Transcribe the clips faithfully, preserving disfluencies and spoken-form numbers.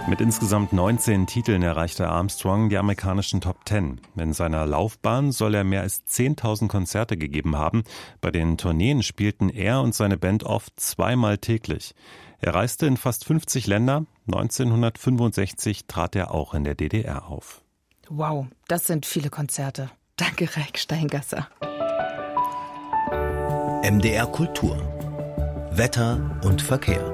Mit insgesamt neunzehn Titeln erreichte Armstrong die amerikanischen Top Ten. In seiner Laufbahn soll er mehr als zehntausend Konzerte gegeben haben. Bei den Tourneen spielten er und seine Band oft zweimal täglich. Er reiste in fast fünfzig Länder. neunzehnhundertfünfundsechzig trat er auch in der D D R auf. Wow, das sind viele Konzerte. Danke, Raik Steingasser. M D R Kultur. Wetter und Verkehr.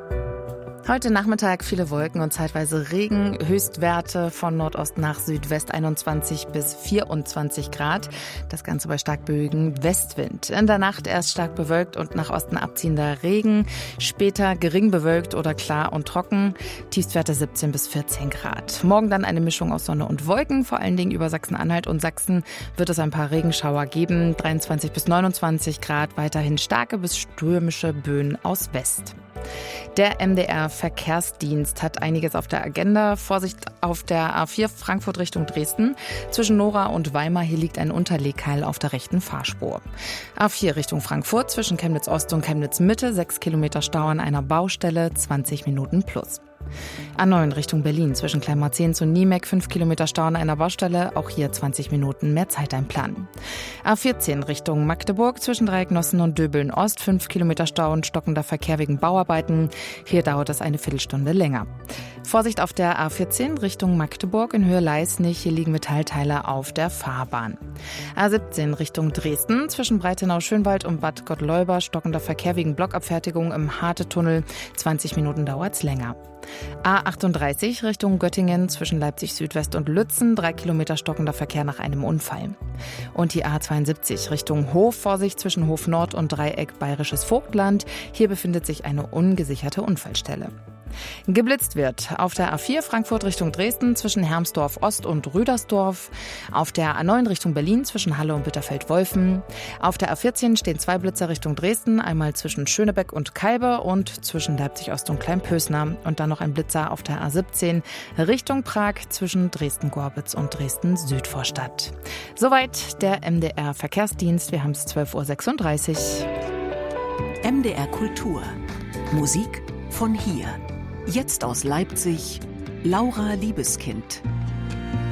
Heute Nachmittag viele Wolken und zeitweise Regen, Höchstwerte von Nordost nach Südwest einundzwanzig bis vierundzwanzig Grad. Das Ganze bei stark böigem Westwind. In der Nacht erst stark bewölkt und nach Osten abziehender Regen, später gering bewölkt oder klar und trocken. Tiefstwerte siebzehn bis vierzehn Grad. Morgen dann eine Mischung aus Sonne und Wolken, vor allen Dingen über Sachsen-Anhalt und Sachsen wird es ein paar Regenschauer geben. dreiundzwanzig bis neunundzwanzig Grad, weiterhin starke bis stürmische Böen aus West. Der M D R-Verkehrsdienst hat einiges auf der Agenda. Vorsicht auf der A vier Frankfurt Richtung Dresden. Zwischen Nora und Weimar, hier liegt ein Unterlegkeil auf der rechten Fahrspur. A vier Richtung Frankfurt zwischen Chemnitz Ost und Chemnitz Mitte. sechs Kilometer Stau an einer Baustelle, zwanzig Minuten plus. A neun Richtung Berlin zwischen Kleinmarzehn zu Niemek, fünf Kilometer Stau an einer Baustelle, auch hier zwanzig Minuten mehr Zeit einplanen. A vierzehn Richtung Magdeburg zwischen Dreiecknossen und Döbeln Ost, fünf Kilometer Stau und stockender Verkehr wegen Bauarbeiten. Hier dauert es eine Viertelstunde länger. Vorsicht auf der A vierzehn Richtung Magdeburg in Höhe Leisnig, hier liegen Metallteile auf der Fahrbahn. A siebzehn Richtung Dresden zwischen Breitenau-Schönwald und Bad Gottleuba, stockender Verkehr wegen Blockabfertigung im Harte-Tunnel, zwanzig Minuten dauert's länger. A achtunddreißig Richtung Göttingen zwischen Leipzig Südwest und Lützen, drei Kilometer stockender Verkehr nach einem Unfall. Und die A zweiundsiebzig Richtung Hof, Vorsicht zwischen Hof Nord und Dreieck Bayerisches Vogtland, hier befindet sich eine ungesicherte Unfallstelle. Geblitzt wird auf der A vier Frankfurt Richtung Dresden zwischen Hermsdorf Ost und Rüdersdorf, auf der A neun Richtung Berlin zwischen Halle und Bitterfeld-Wolfen, auf der A vierzehn stehen zwei Blitzer Richtung Dresden, einmal zwischen Schönebeck und Kalbe und zwischen Leipzig Ost und Kleinpösner und dann noch ein Blitzer auf der A siebzehn Richtung Prag zwischen Dresden-Gorbitz und Dresden-Südvorstadt. Soweit der M D R Verkehrsdienst, wir haben es zwölf Uhr sechsunddreißig. M D R Kultur. Musik von hier. Jetzt aus Leipzig, Laura Liebeskind.